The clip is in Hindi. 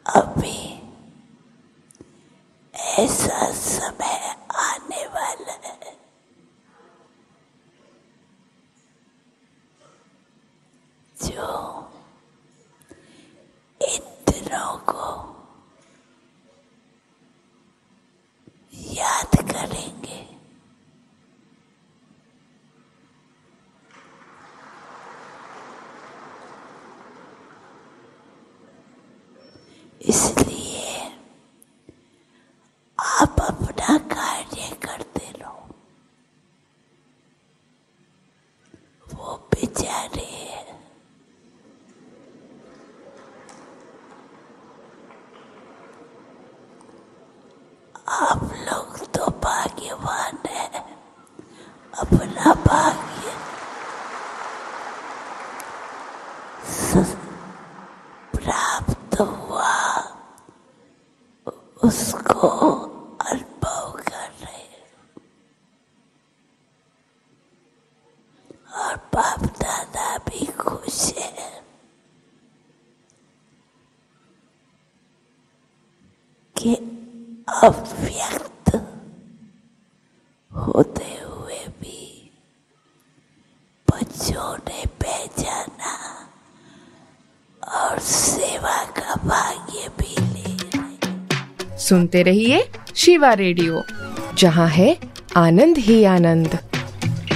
अभी ऐसा समय आने वाला है जो इन दिनों को याद करेंगे। इसलिए आप अपना कार्य करते रहो। वो बेचारे आप लोग तो भाग्यवान हैं, अपना भाग्य प्राप्त हुआ उसको अनुभव कर रहे हैं। और बाप दादा भी खुश है कि अव्यक्त होते हुए भी बच्चों ने पहचाना और सेवा का भाग्य भी ले रहे। सुनते रहिए शिवा रेडियो, जहाँ है आनंद ही आनंद।